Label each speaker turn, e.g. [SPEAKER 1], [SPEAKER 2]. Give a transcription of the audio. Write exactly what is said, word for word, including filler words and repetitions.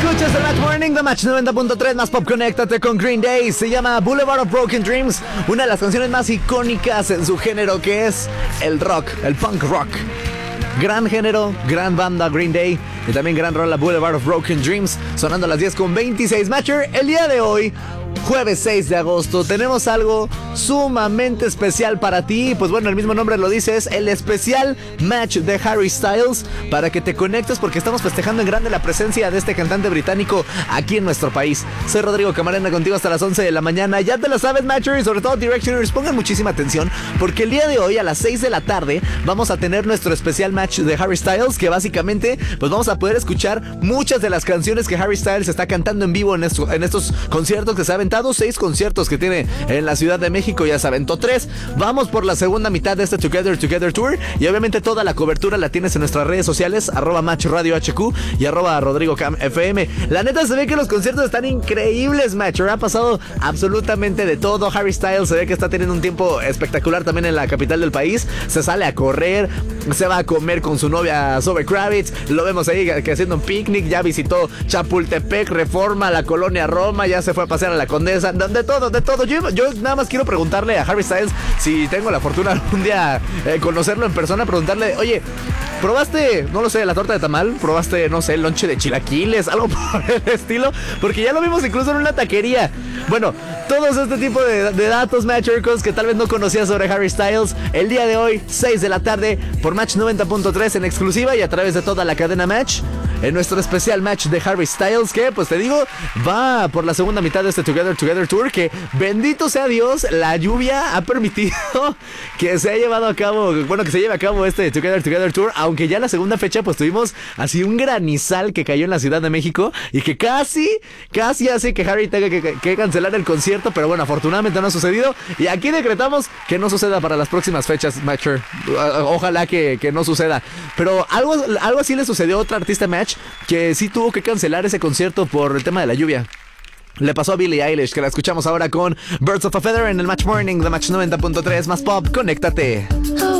[SPEAKER 1] Escuchas el Match Morning de Match noventa punto tres más pop. Conéctate con Green Day. Se llama Boulevard of Broken Dreams, una de las canciones más icónicas en su género, que es el rock, el punk rock. Gran género, gran banda Green Day, y también gran rola Boulevard of Broken Dreams, sonando a las diez con veintiséis. Matcher, el día de hoy, jueves seis de agosto, tenemos algo sumamente especial para ti. Pues bueno, el mismo nombre lo dice, es el especial Match de Harry Styles, para que te conectes porque estamos festejando en grande la presencia de este cantante británico aquí en nuestro país. Soy Rodrigo Camarena, contigo hasta las once de la mañana. Ya te lo sabes, Matcher, y sobre todo Directioners, pongan muchísima atención porque el día de hoy a las seis de la tarde vamos a tener nuestro especial Match de Harry Styles, que básicamente pues vamos a poder escuchar muchas de las canciones que Harry Styles está cantando en vivo en, esto, en estos conciertos que se ha aventado. Seis conciertos que tiene en la Ciudad de México, ya se aventó tres. Vamos por la segunda mitad de este Together Together Tour, y obviamente toda la cobertura la tienes en nuestras redes sociales, arroba Match Radio H Q y arroba Rodrigo Cam F M. La neta, se ve que los conciertos están increíbles, Match. Ha pasado absolutamente de todo. Harry Styles se ve que está teniendo un tiempo espectacular también en la capital del país. Se sale a correr, se va a comer con su novia Zoe Kravitz, lo vemos ahí que haciendo un picnic, ya visitó Chapultepec, Reforma, la colonia Roma, ya se fue a pasear a la Condesa, de todo, de todo. Yo, yo nada más quiero preguntarle a Harry Styles, si tengo la fortuna algún día eh, conocerlo en persona, preguntarle, oye, ¿probaste, no lo sé, la torta de tamal? ¿Probaste, no sé, el lonche de chilaquiles? Algo por el estilo, porque ya lo vimos incluso en una taquería. Bueno, todos este tipo de, de datos, Matchercos, que tal vez no conocías sobre Harry Styles, el día de hoy, seis de la tarde, por Match noventa punto tres en exclusiva y a través de toda la cadena Match, en nuestro especial Match de Harry Styles, que pues te digo, va por la segunda mitad de este Together Together Tour, que bendito sea Dios, la lluvia ha permitido que se haya llevado a cabo, bueno, que se lleve a cabo este Together Together Tour, aunque ya la segunda fecha pues tuvimos así un granizal que cayó en la Ciudad de México y que casi, casi hace que Harry tenga que, que cancelar el concierto, pero bueno, afortunadamente no ha sucedido, y aquí decretamos que no suceda para las próximas fechas, Matcher. Ojalá que, que no suceda, pero algo, algo así le sucedió a otra artista, Match, que sí tuvo que cancelar ese concierto por el tema de la lluvia. Le pasó a Billie Eilish, que la escuchamos ahora con Birds of a Feather en el Match Morning de Match noventa punto tres más pop. Conéctate.